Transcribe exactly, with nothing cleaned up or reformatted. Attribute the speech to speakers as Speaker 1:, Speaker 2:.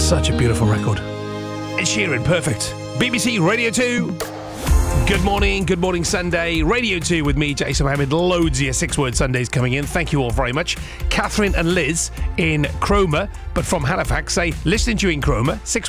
Speaker 1: Such a beautiful record. Ed Sheeran, perfect. B B C Radio two. Good morning, good morning Sunday. Radio two with me, Jason Mohammed. Loads of your six-word Sundays coming in. Thank you all very much. Catherine and Liz in Cromer, but from Halifax say, listening to you in Cromer, six